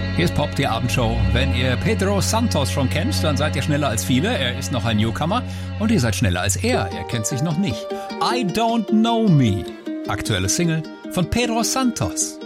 Hier ist Pop, die Abendshow. Wenn ihr Pedro Santos schon kennt, dann seid ihr schneller als viele. Er ist noch ein Newcomer. Und ihr seid schneller als er. Er kennt sich noch nicht. I Don't Know Me. Aktuelle Single von Pedro Santos.